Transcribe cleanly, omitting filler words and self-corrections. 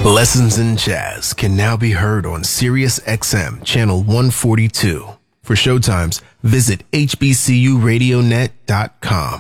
Lessons in Jazz can now be heard on Sirius XM Channel 142. For showtimes, visit hbcuradionet.com.